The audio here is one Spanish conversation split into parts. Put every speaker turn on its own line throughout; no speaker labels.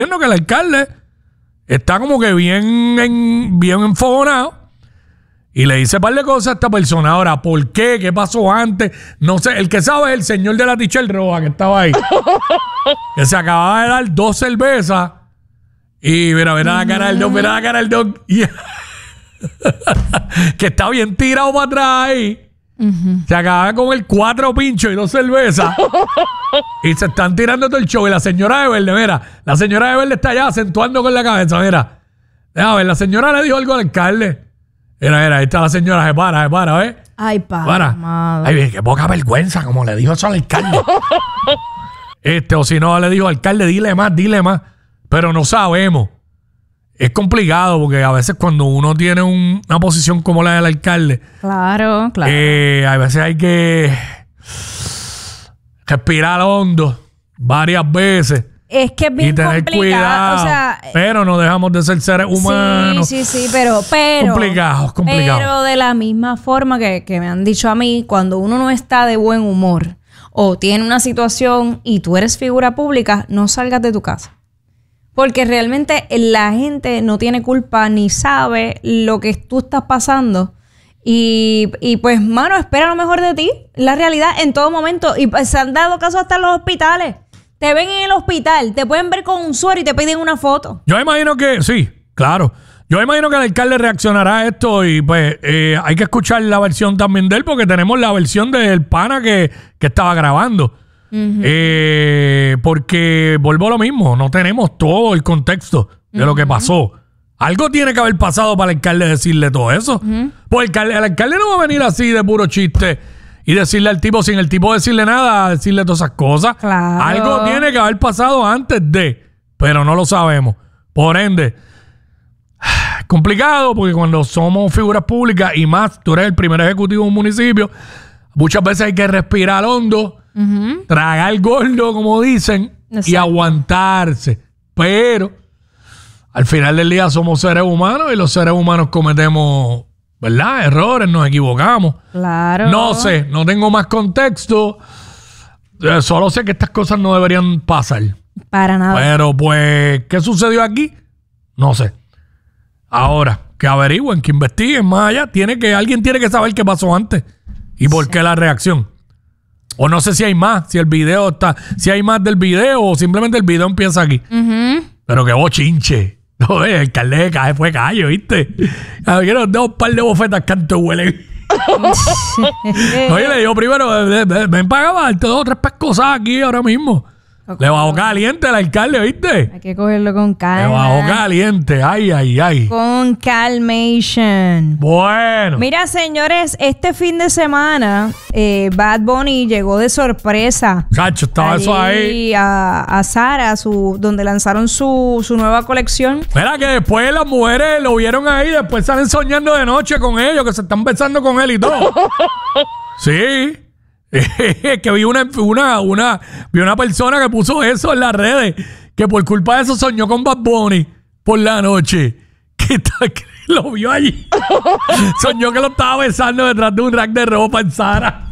viendo que el alcalde está como que bien enfogonado y le dice un par de cosas a esta persona. Ahora, ¿por qué? ¿Qué pasó antes? No sé. El que sabe es el señor de la t-shirt roja que estaba ahí. Que se acababa de dar 2 cervezas. Y mira la cara del don. Que está bien tirado para atrás ahí. Se acaba de comer 4 pinchos y 2 cervezas. Y se están tirando todo el show. Y la señora de verde, mira, la señora de verde está allá acentuando con la cabeza, mira. Déjame ver, la señora le dijo algo al alcalde. Mira, ahí está la señora, se para, ¿ves?
Ay, para.
Ay, qué poca vergüenza, como le dijo eso al alcalde. O si no, le dijo al alcalde, dile más. Pero no sabemos. Es complicado porque a veces cuando uno tiene una posición como la del alcalde,
claro.
A veces hay que respirar hondo varias veces.
Es que es bien complicado.
Cuidado,
o sea,
pero no dejamos de ser seres humanos.
Sí, pero
complicado.
Pero de la misma forma que me han dicho a mí, cuando uno no está de buen humor o tiene una situación y tú eres figura pública, no salgas de tu casa. Porque realmente la gente no tiene culpa ni sabe lo que tú estás pasando. Y pues, mano, espera lo mejor de ti. La realidad en todo momento. Y pues, se han dado casos hasta en los hospitales. Te ven en el hospital, te pueden ver con un suero y te piden una foto.
Yo imagino que, sí, claro. Yo imagino que el alcalde reaccionará a esto y pues hay que escuchar la versión también de él porque tenemos la versión del pana que estaba grabando. Porque vuelvo a lo mismo, no tenemos todo el contexto de lo que pasó. Algo tiene que haber pasado para el alcalde decirle todo eso. Pues el alcalde no va a venir así de puro chiste y decirle al tipo, sin el tipo decirle nada, decirle todas esas cosas.
Claro.
Algo tiene que haber pasado antes de, pero no lo sabemos. Por ende, es complicado porque cuando somos figuras públicas y más, tú eres el primer ejecutivo de un municipio, muchas veces hay que respirar hondo, tragar gordo, como dicen, y aguantarse. Pero al final del día somos seres humanos y los seres humanos cometemos, ¿verdad?, errores, nos equivocamos.
Claro.
No sé, no tengo más contexto. Solo sé que estas cosas no deberían pasar.
Para nada.
Pero pues, ¿qué sucedió aquí? No sé. Ahora, que averigüen, que investiguen más allá. Alguien tiene que saber qué pasó antes y por qué la reacción. O no sé si hay más, si hay más del video o simplemente el video empieza aquí. Pero que bochinche. No, el alcalde fue callo, ¿viste? A ver, que nos da un par de bofetas canto huele. Oye, le digo primero, ven para acá, darte 2 o 3 pescosas aquí ahora mismo. Le bajó caliente al alcalde, ¿viste?
Hay que cogerlo con calma.
Le bajó caliente, ay.
Con calmation.
Bueno.
Mira, señores, este fin de semana Bad Bunny llegó de sorpresa.
Cacho, estaba eso ahí.
A Zara, donde lanzaron su nueva colección.
Mira que después las mujeres lo vieron ahí, después salen soñando de noche con ellos, que se están besando con él y todo. Sí. Que vi una persona que puso eso en las redes, que por culpa de eso soñó con Bad Bunny por la noche, que lo vio allí. Soñó que lo estaba besando detrás de un rack de ropa en Zara.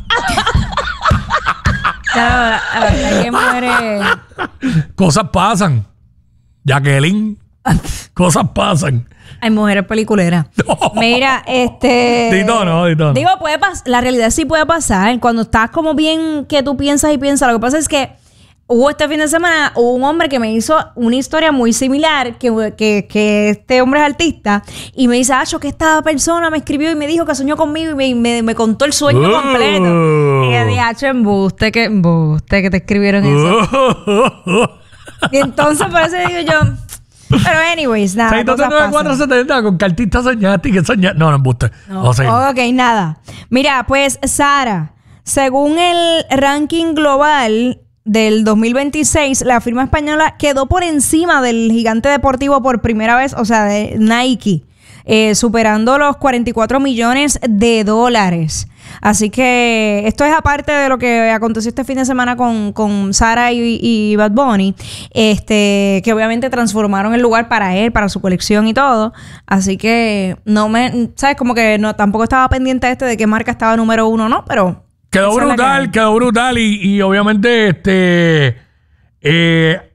La verdad que muere.
Cosas pasan, Jacqueline. Cosas pasan.
Hay mujeres peliculeras. No. Mira,
Dito no.
Digo, puede pasar. La realidad sí puede pasar. Cuando estás como bien que tú piensas y piensas. Lo que pasa es que este fin de semana hubo un hombre que me hizo una historia muy similar. Que este hombre es artista. Y me dice, que esta persona me escribió y me dijo que soñó conmigo. Y me contó el sueño completo. Y yo dije, embuste que te escribieron eso. Y entonces por eso digo yo... Pero anyways, nada.
629-470 con cartita soñaste y que soñaste. No, embuste.
Ok, nada. Mira, pues Zara, según el ranking global del 2026, la firma española quedó por encima del gigante deportivo por primera vez, o sea, de Nike, superando los $44 millones. Así que esto es aparte de lo que aconteció este fin de semana con Zara y Bad Bunny, que obviamente transformaron el lugar para él, para su colección y todo. Así que ¿sabes? Como que tampoco estaba pendiente de qué marca estaba número 1, ¿no? Pero
quedó brutal y obviamente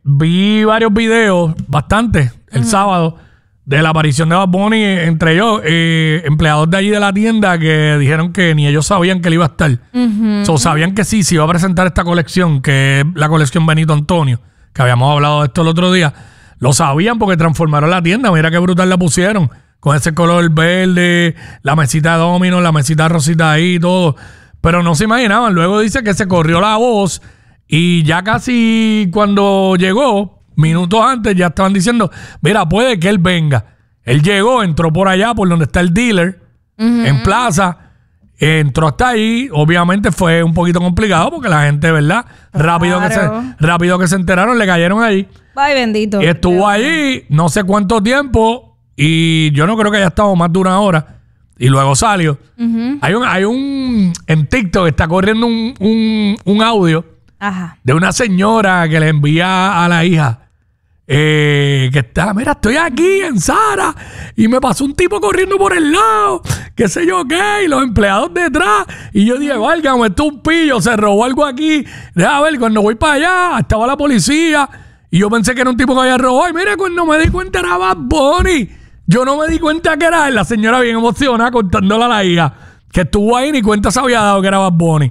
vi varios videos, bastante, el sábado, de la aparición de Bad Bunny, entre ellos empleados de allí de la tienda que dijeron que ni ellos sabían que él iba a estar. Sabían que sí, se iba a presentar esta colección, que es la colección Benito Antonio, que habíamos hablado de esto el otro día. Lo sabían porque transformaron la tienda. Mira qué brutal la pusieron. Con ese color verde, la mesita de domino, la mesita rosita ahí y todo. Pero no se imaginaban. Luego dice que se corrió la voz y ya casi cuando llegó, minutos antes, ya estaban diciendo, mira, puede que él venga. Él llegó, entró por allá, por donde está el dealer, en plaza. Entró hasta ahí. Obviamente fue un poquito complicado porque la gente, ¿verdad? Rápido que se enteraron, le cayeron ahí.
Ay, bendito.
Y estuvo allí no sé cuánto tiempo y yo no creo que haya estado más de una hora. Y luego salió. Hay un en TikTok está corriendo un audio de una señora que le envía a la hija que está, mira, estoy aquí en Sara y me pasó un tipo corriendo por el lado, qué sé yo qué, y los empleados detrás. Y yo dije, válgame, esto es un pillo, se robó algo aquí. Deja ver, cuando voy para allá, estaba la policía. Y yo pensé que era un tipo que había robado. Y mira, cuando me di cuenta era Bad Bunny. Yo no me di cuenta que era él. La señora bien emocionada contándole a la hija que estuvo ahí, ni cuenta se había dado que era Bad Bunny.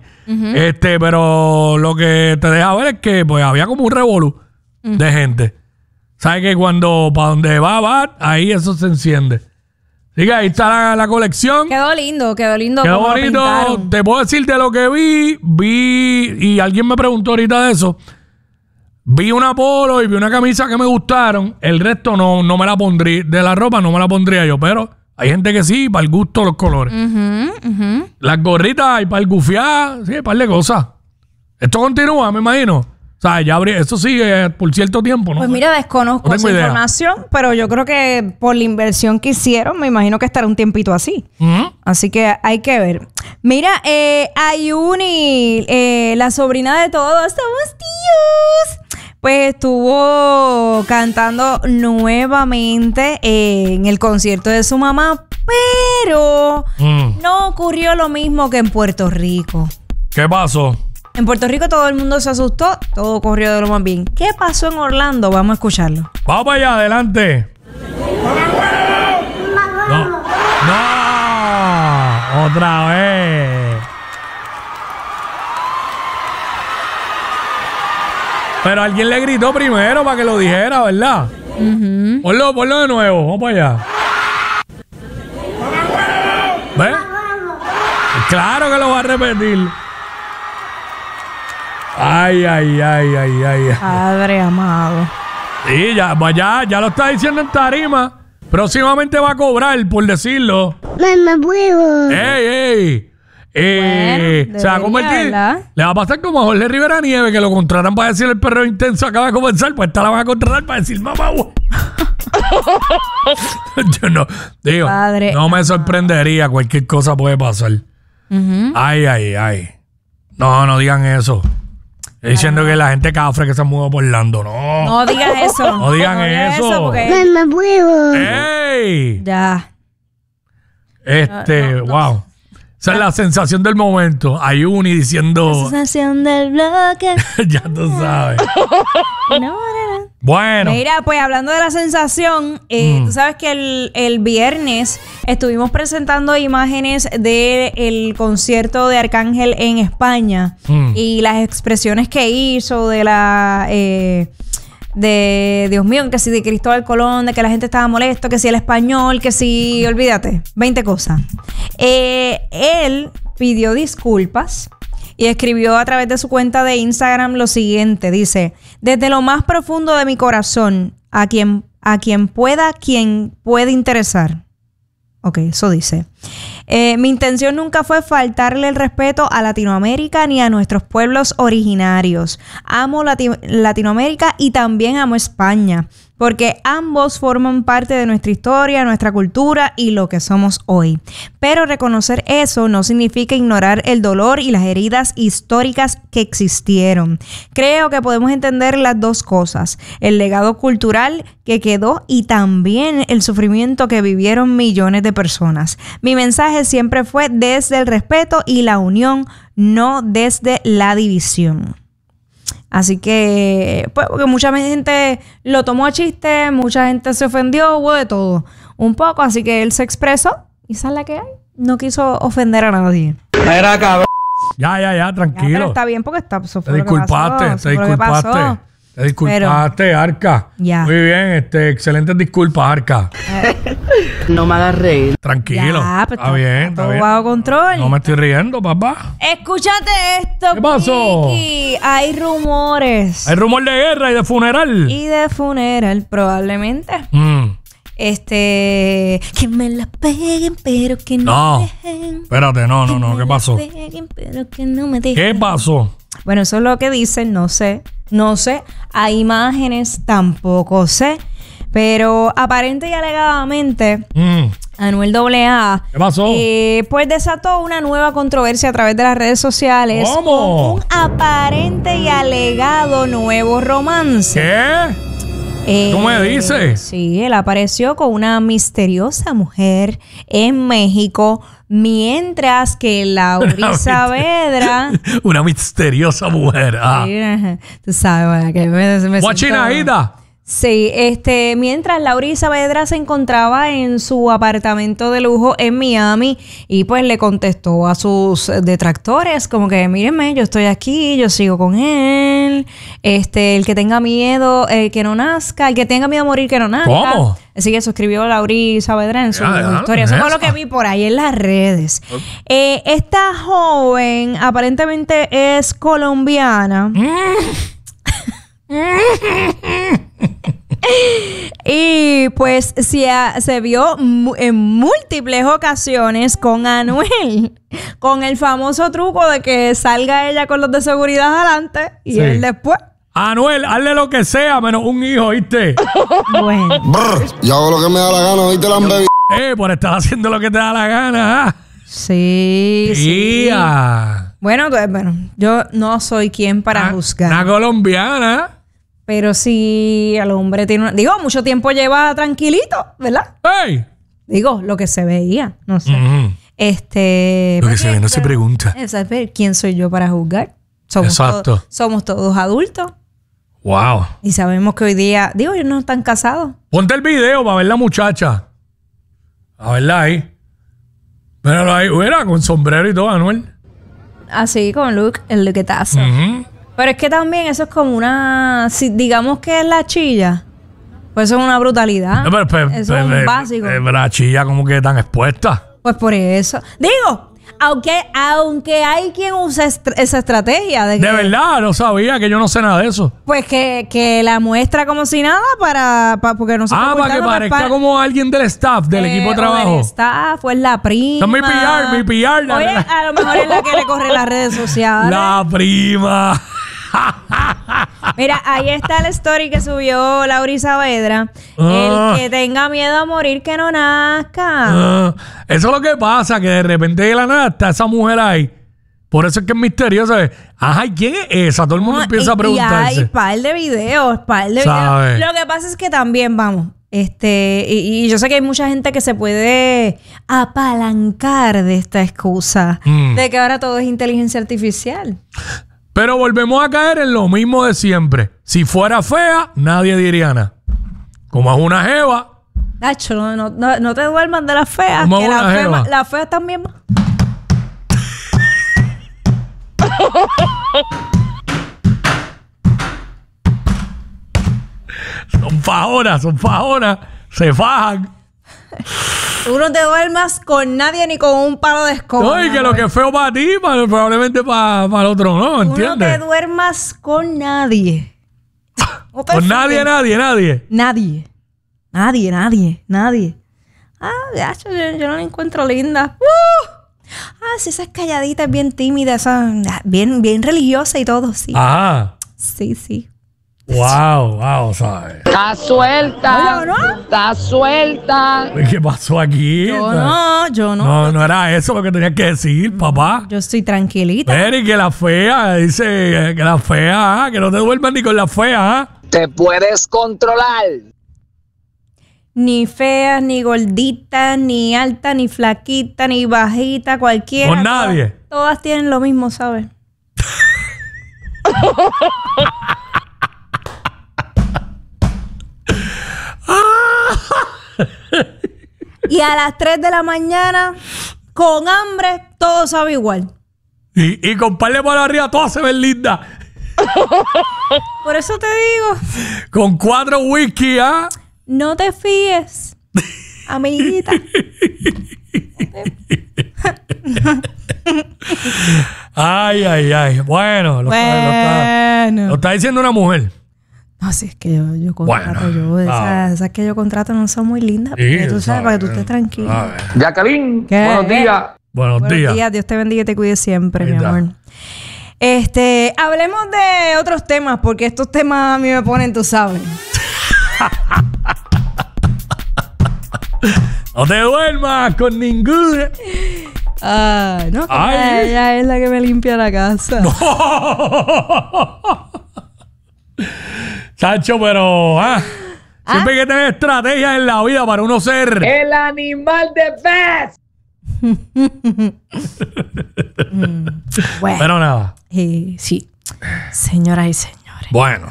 Pero lo que te deja ver es que pues había como un revolú de gente. ¿Sabes que cuando para donde va Bad, ahí eso se enciende? Así que ahí está la colección.
Quedó lindo.
Quedó
Como
bonito.
lo pintaron.
Te puedo decir de lo que vi, y alguien me preguntó ahorita de eso. Vi una polo y vi una camisa que me gustaron. El resto no me la pondría. De la ropa no me la pondría yo. Pero hay gente que sí, para el gusto los colores. Las gorritas y para el gufiar. Sí, para de cosas. Esto continúa, me imagino. O sea, ya eso sigue por cierto tiempo, ¿no?
Pues mira, desconozco
no tengo
esa
idea.
información, pero yo creo que por la inversión que hicieron, me imagino que estará un tiempito así. Así que hay que ver. Mira, Ayuni, la sobrina de todos, somos tíos. Pues estuvo cantando nuevamente en el concierto de su mamá, pero no ocurrió lo mismo que en Puerto Rico.
¿Qué pasó?
En Puerto Rico todo el mundo se asustó, todo corrió de lo más bien. ¿Qué pasó en Orlando? Vamos a escucarlo.
Vamos para allá, adelante. No, otra vez. Pero alguien le gritó primero para que lo dijera, ¿verdad? Ponlo de nuevo, vamos para allá. ¿Ves? Claro que lo va a repetir. Ay.
Padre amado.
Sí, ya lo está diciendo en tarima. Próximamente va a cobrar, por decirlo.
Mamá, huevo.
¡Ey!
Bueno,
se va a convertir.
¿verdad?
Le va a pasar como a Jorge Rivera Nieves, que lo contratan para decir el perreo intenso acaba de comenzar. Pues esta la van a contratar para decir mamá, huevo. Yo no, digo,
Padre
no me sorprendería. Cualquier cosa puede pasar. Ay. No digan eso. Estoy diciendo que la gente cafre que se mudó por Orlando.
No digas eso.
No digan eso.
porque
Mamá, huevo.
¡Ey!
ya.
Wow. Esa es la sensación del momento. Ayuni diciendo.
Sensación del bloque.
Ya tú sabes. Bueno.
Mira, pues hablando de la sensación, tú sabes que el viernes estuvimos presentando imágenes del concierto de Arcángel en España y las expresiones que hizo de la de Dios mío, que si de Cristóbal Colón, de que la gente estaba molesto, que si el español, que si, olvídate, 20 cosas. Él pidió disculpas y escribió a través de su cuenta de Instagram lo siguiente, dice: desde lo más profundo de mi corazón, a quien puede interesar. Ok, eso dice. Mi intención nunca fue faltarle el respeto a Latinoamérica ni a nuestros pueblos originarios. Amo Latinoamérica y también amo España, porque ambos forman parte de nuestra historia, nuestra cultura y lo que somos hoy. Pero reconocer eso no significa ignorar el dolor y las heridas históricas que existieron. Creo que podemos entender las dos cosas: el legado cultural que quedó y también el sufrimiento que vivieron millones de personas. Mi mensaje siempre fue desde el respeto y la unión, no desde la división. Así que, pues, porque mucha gente lo tomó a chiste, mucha gente se ofendió, hubo de todo. Un poco, así que él se expresó y esa es la que hay. No quiso ofender a nadie.
Era cabrón.
Ya, tranquilo.
Pero está bien porque está... eso
Te
fue lo que
disculpaste,
pasó, eso
te
fue lo que pasó.
disculpaste. Te disculpaste, Arca.
Ya.
Muy bien, excelentes disculpas, Arca.
No me hagas reír.
Tranquilo.
Ya, pues
está bien,
todo
está bien.
bajo control.
No me estoy riendo, papá.
Escúchate esto,
¿Qué pasó?
Kiki. Hay rumores.
Hay rumor de guerra y de funeral.
Y de funeral, probablemente. Que me la peguen, pero que no
No.
me dejen.
Espérate, no. ¿Qué pasó?
Que me la peguen, pero que no me dejen.
¿Qué pasó?
Bueno, eso es lo que dicen, no sé. Hay imágenes, tampoco sé. Pero aparente y alegadamente, Anuel AA,
¿Qué pasó?
pues desató una nueva controversia a través de las redes sociales.
¿Cómo?
Con un aparente y alegado nuevo romance.
¿Qué? ¿Tú me dices?
Sí, él apareció con una misteriosa mujer en México, mientras que Lauri Saavedra...
Una misteriosa mujer.
Sí, tú sabes, que me siento-
Guachinadita.
Sí, mientras Lauri Saavedra se encontraba en su apartamento de lujo en Miami y pues le contestó a sus detractores como que mírenme, yo estoy aquí, yo sigo con él, el que tenga miedo, que no nazca, el que tenga miedo a morir, que no nazca.
¿Cómo?
Así que eso escribió Lauri Saavedra en su
Ya,
historia. Eso fue
esa.
lo que vi por ahí en las redes. Esta joven aparentemente es colombiana. Y pues se vio en múltiples ocasiones con Anuel, con el famoso truco de que salga ella con los de seguridad adelante y
Sí.
él después.
Anuel, hazle lo que sea, menos un hijo, ¿viste?
Bueno,
Yo hago lo que me da la gana, ¿viste la baby?
Por estar haciendo lo que te da la gana. ¿Ah?
sí.
Tía.
Bueno, yo no soy quien para juzgar.
Una colombiana.
Pero si el hombre tiene mucho tiempo lleva tranquilito, ¿verdad?
¡Ey!
Lo que se veía, no sé.
Ujú. Lo que se ve no se pregunta.
¿Quién soy yo para juzgar?
Exacto.
Somos todos adultos
Wow.
y sabemos que hoy día, ellos no están casados.
Ponte el video para ver la muchacha. A verla ahí. Míralo ahí. Mira, con sombrero y todo, Anuel.
Así, con el luquetazo.
Ujú.
Pero es que también eso es como si digamos que es la chilla, pues eso es una brutalidad.
No, pero,
Eso es un básico.
La chilla como que tan expuesta.
Pues por eso. Aunque hay quien usa esa estrategia de que,
De verdad, no sabía, que yo no sé nada de eso.
pues que la muestra como si nada porque no se
Ah, para que parezca como alguien del staff, del equipo de trabajo.
Está, fue la prima.
Esa es mi PR.
Oye, a lo mejor es la que le corre las redes sociales.
La prima.
Mira, ahí está la story que subió Lauri Saavedra. El que tenga miedo a morir, que no nazca.
Eso es lo que pasa, que de repente de la nada está esa mujer ahí. Por eso es que es misterioso. Ajá, ¿y quién es esa? Todo el mundo empieza a preguntarse.
Y hay par de videos,
¿Sabe?
Lo que pasa es que también, y yo sé que hay mucha gente que se puede apalancar de esta excusa de que ahora todo es inteligencia artificial.
Pero volvemos a caer en lo mismo de siempre. Si fuera fea, nadie diría nada. Como es una jeva.
Nacho, no te duermas de las feas.
Como
Que
una jeva.
las feas también.
Son fajonas, se fajan.
Tú no te duermas con nadie ni con un palo de escoba.
No, y que lo que es feo para ti, probablemente para el otro no,
Tú no
¿entiendes?
te duermas con nadie. No te
Con
fijes.
nadie.
Nadie. Gacho, yo no la encuentro linda. Sí, esa es calladita, es bien tímida, bien religiosa y todo, sí.
Ajá.
Sí.
Wow, ¿sabes?
Está suelta.
Oye, ¿no?
Está suelta.
¿Qué pasó aquí?
Yo no.
No era eso lo que tenías que decir, papá.
Yo estoy tranquilita.
Ver, y que la fea, dice que la fea, que no te duermas ni con la fea.
Te puedes controlar.
Ni fea, ni gordita, ni alta, ni flaquita, ni bajita, cualquiera.
Con nadie.
Todas tienen lo mismo, ¿sabes? a las 3 de la mañana, con hambre, todo sabe igual.
Y con par de palos arriba, todas se ven lindas.
Por eso te digo,
Con 4 whisky, ¿ah?
no te fíes, amiguita.
Ay. Bueno, lo está diciendo una mujer.
No, si es que yo contrato,
Bueno,
esas que yo contrato no son muy lindas.
Sí,
Porque tú sabes, para que tú estés
A
tranquilo.
ver.
Jacqueline,
¿Qué?
buenos días.
Buenos días.
Dios te bendiga y te cuide siempre,
Ahí
mi
está.
amor. Hablemos de otros temas, porque estos temas a mí me ponen, tú sabes.
No te duermas con ninguna.
No, que
Ay.
ella es la que me limpia la casa.
Chacho, pero siempre hay que tener estrategias en la vida para uno ser.
El animal de Beth.
Bueno,
Pero nada.
sí. Señoras y señores.
Bueno.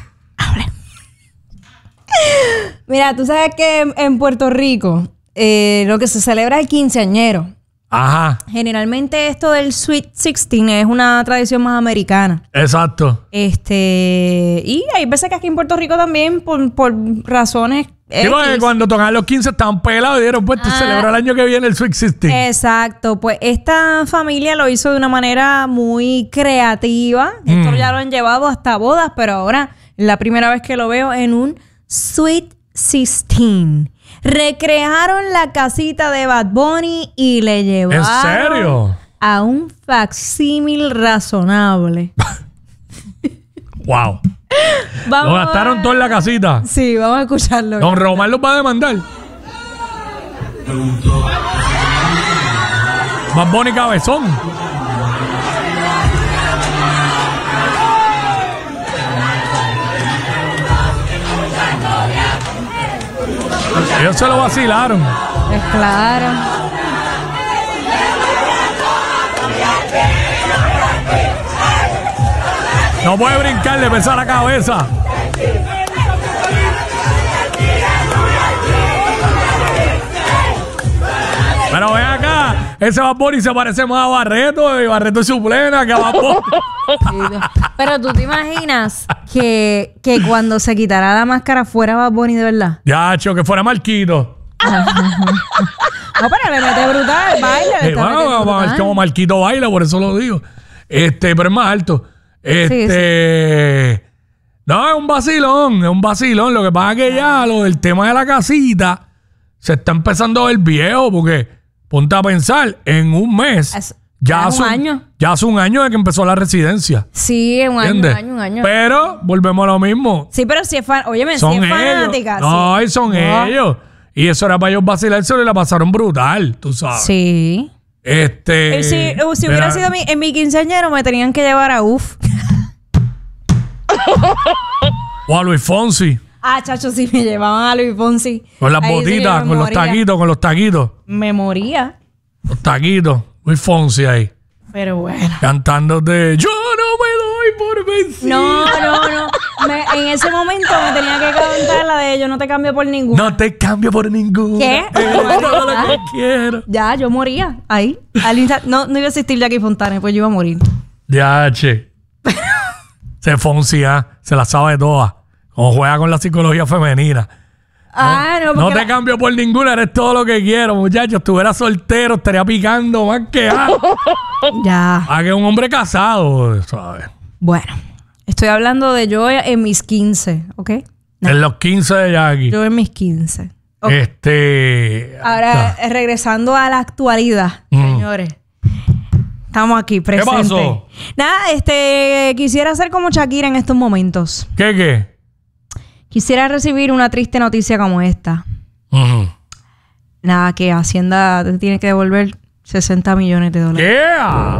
Mira, tú sabes que en Puerto Rico lo que se celebra es el quinceañero.
Ajá.
Generalmente esto del Sweet 16 es una tradición más americana.
Exacto.
Y hay veces que aquí en Puerto Rico también por razones
Digo que cuando tocaban los 15 estaban pelados y dijeron, pues te celebra el año que viene el Sweet 16.
Exacto, pues esta familia lo hizo de una manera muy creativa. Esto ya lo han llevado hasta bodas, pero ahora es la primera vez que lo veo en un Sweet 16. Recrearon la casita de Bad Bunny y le llevaron
¿En serio?
a un facsímil razonable.
Wow.
Vamos
Lo gastaron todo en la casita.
Sí, vamos a escucharlo.
Don Román los va a demandar. Bad Bunny cabezón. Ellos se lo vacilaron.
Pues claro.
No puede brincar, le pesa la cabeza. Pero ven acá, ese Bad Bunny se parece más a Barreto y Barreto es su plena que a Bad Bunny.
Pero tú te imaginas que cuando se quitara la máscara fuera Bad Bunny de verdad.
Ya, cho, que fuera Marquito.
No, pero le mete brutal, baila. Le está
Bueno,
metiendo brutal.
como Marquito baila, por eso lo digo. Pero es más alto. No, es un vacilón. Lo que pasa es que ya lo del tema de la casita se está empezando a ver viejo, porque ponte a pensar, en un mes, ya hace un año de que empezó la residencia.
Sí, un año.
Pero volvemos a lo mismo.
Sí, pero si es óyeme,
Son
si es
ellos.
fanática.
No,
sí.
y son ellos. Y eso era para ellos vacilárselo y la pasaron brutal, tú sabes.
Sí. Si hubiera sido en mi quinceañero, me tenían que llevar a UF.
O a Luis Fonsi.
Chacho, si me llevaban a Luis Fonsi.
Con las
ahí sí
botitas,
yo me
con los
moría.
taquitos,
Me moría.
Los taquitos. Luis Fonsi ahí.
Pero bueno.
Cantándote Yo no me doy por vencido.
No. En ese momento me tenía que cantar la de Yo no te cambio por ninguno.
No te cambio por ninguno.
¿Qué?
Eres todo lo que quiero.
Ya, yo moría. Ahí. No iba a existir Jackie Fontane, pues yo iba a morir.
Ya, che. Se Fonsi, se la sabe toda. Como juega con la psicología femenina.
No,
No
porque
te cambio por ninguna, eres todo lo que quiero, muchachos. Estuviera soltero, estaría picando más que
ya.
a que un hombre casado, ¿sabes?
Bueno, estoy hablando de yo en mis 15, ¿ok?
En los 15 de Jackie.
Yo en mis 15. Ok. Ahora, regresando a la actualidad, señores. Estamos aquí presentes.
pasó?
Nada, quisiera ser como Shakira en estos momentos.
¿Qué?
Quisiera recibir una triste noticia como esta.
Ujú.
Nada, que Hacienda te tiene que devolver $60 millones.
Yeah.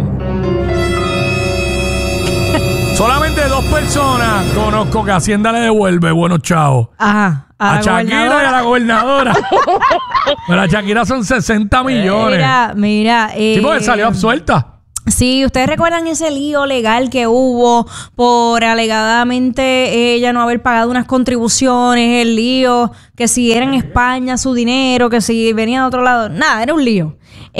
Solamente 2 personas conozco que Hacienda le devuelve buenos chavos.
Ajá.
A
la
Shakira y a la gobernadora. Pero a Shakira son 60 millones.
Mira.
Sí, porque salió absuelta.
Sí, ustedes recuerdan ese lío legal que hubo por alegadamente ella no haber pagado unas contribuciones, el lío, que si era en España su dinero, que si venía de otro lado. Nada, era un lío.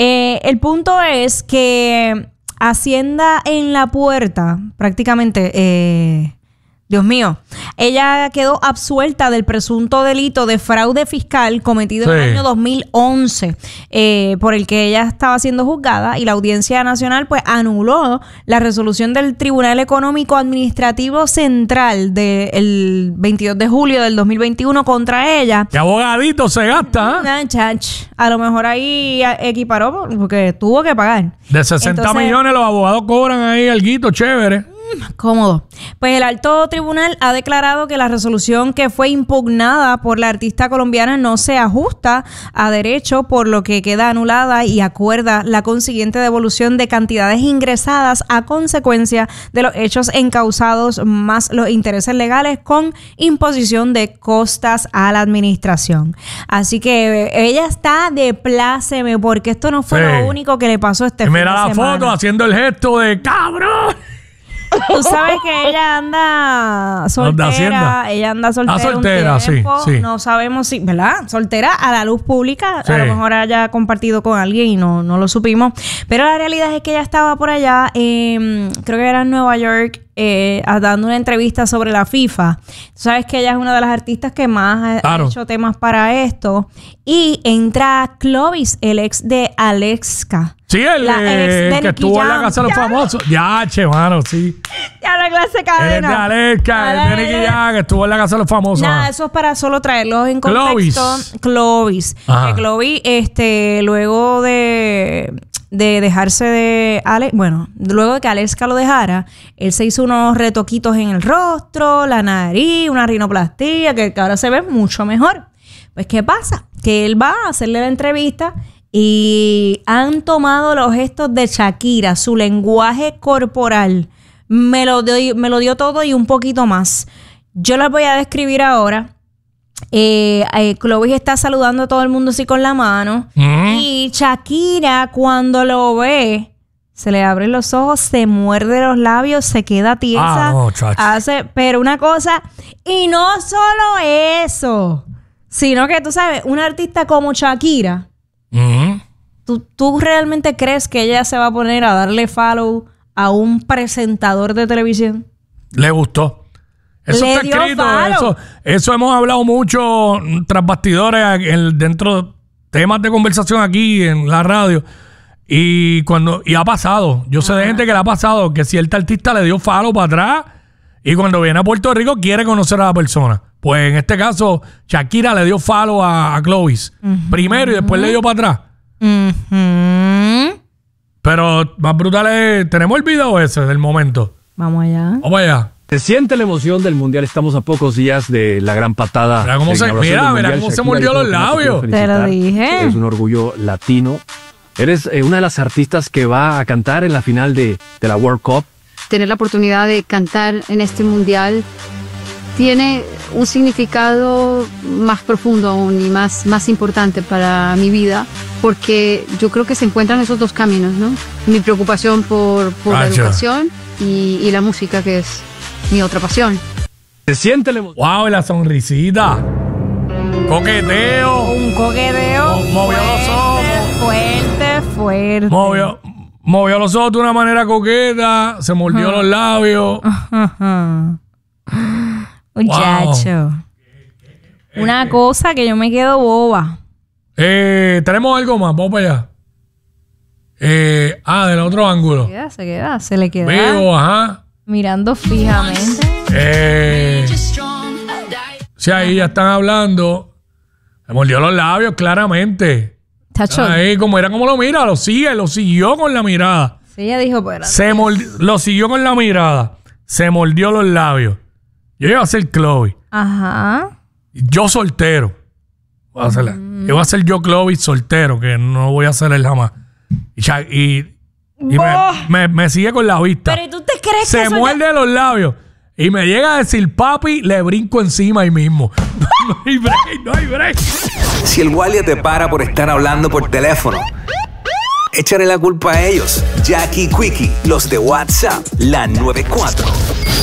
El punto es que Hacienda en la puerta, prácticamente, Dios mío, ella quedó absuelta del presunto delito de fraude fiscal cometido en el año 2011, por el que ella estaba siendo juzgada, y la Audiencia Nacional pues anuló la resolución del Tribunal Económico Administrativo Central del 22 de julio del 2021 contra ella.
¿Qué abogadito se gasta?
A lo mejor ahí equiparó porque tuvo que pagar.
De 60 millones los abogados cobran ahí alguito chévere.
Cómodo. Pues el alto tribunal ha declarado que la resolución que fue impugnada por la artista colombiana no se ajusta a derecho, por lo que queda anulada, y acuerda la consiguiente devolución de cantidades ingresadas a consecuencia de los hechos encausados más los intereses legales con imposición de costas a la administración. Así que ella está de pláceme, porque esto no fue lo único que le pasó este fin de semana.
Mira la foto haciendo el gesto de ¡cabrón!
Tú sabes que ella anda soltera. Ella anda soltera. Un tiempo. Sí. No sabemos si, ¿verdad? Soltera a la luz pública. Sí. A lo mejor haya compartido con alguien y no lo supimos. Pero la realidad es que ella estaba por allá, creo que era en Nueva York, dando una entrevista sobre la FIFA. Tú sabes que ella es una de las artistas que más ha hecho temas para esto. Y entra Clovis, el ex de Aleska.
Sí, el que estuvo en la Casa de los Famosos. Ya, che, mano, sí.
Ya la clase cadena.
El de Aleska, el de Nicky Jam, que estuvo en la Casa de los Famosos.
Nada, eso es para solo traerlos en contexto. Clovis. Clovis, luego de dejarse de Alex, bueno, luego de que Aleska lo dejara, él se hizo unos retoquitos en el rostro, la nariz, una rinoplastia, que ahora se ve mucho mejor. Pues, ¿qué pasa? Que él va a hacerle la entrevista y han tomado los gestos de Shakira, su lenguaje corporal. Me lo dio todo y un poquito más. Yo las voy a describir ahora. Clovis está saludando a todo el mundo así con la mano. Y Shakira, cuando lo ve, se le abren los ojos, se muerde los labios, se queda tiesa. Hace, pero una cosa, y no solo eso, sino que tú sabes, una artista como Shakira, ¿tú realmente crees que ella se va a poner a darle follow a un presentador de televisión?
Le gustó. Eso está escrito. Eso hemos hablado mucho tras bastidores dentro de temas de conversación aquí en la radio. Y ha pasado. Yo sé de gente que le ha pasado que cierta artista le dio follow para atrás y cuando viene a Puerto Rico quiere conocer a la persona. Pues en este caso, Shakira le dio follow a Clovis primero y después le dio para atrás. Pero más brutal es... ¿Tenemos el video ese del momento?
Vamos allá.
Vamos allá.
Se siente la emoción del Mundial. Estamos a pocos días de la gran patada.
Mira cómo se mordió los labios.
Te lo dije.
Es un orgullo latino. Eres una de las artistas que va a cantar en la final de la World Cup.
Tener la oportunidad de cantar en este Mundial tiene un significado más profundo aún y más importante para mi vida, porque yo creo que se encuentran esos dos caminos, ¿no? Mi preocupación por la educación y la música, que es mi otra pasión.
Se siente la emoción.
¡Wow! La sonrisita. Coqueteo.
Un coqueteo.
Movió los ojos.
Fuerte.
Movió los ojos de una manera coqueta. Se mordió los labios.
Muchacho. Una cosa que yo me quedo boba.
Tenemos algo más. Vamos para allá. Del otro ángulo.
Se le queda.
Vivo, ajá.
Mirando fijamente.
Sí, ahí ya están hablando. Se mordió los labios claramente.
Tacho.
Ahí, como lo mira, lo siguió con la mirada.
Sí, ella dijo, pero...
Lo siguió con la mirada. Se mordió los labios. Yo iba a ser Clovis.
Ajá.
Yo soltero. Yo voy a ser yo Clovis soltero, que no voy a ser él jamás. Y me sigue con la vista.
Pero ¿tú te crees
que se muerde los labios y me llega a decir papi, le brinco encima ahí mismo. No hay break.
Si el guardia te para por estar hablando por teléfono, échale la culpa a ellos. Jackie Quickie, los de WhatsApp, la 94.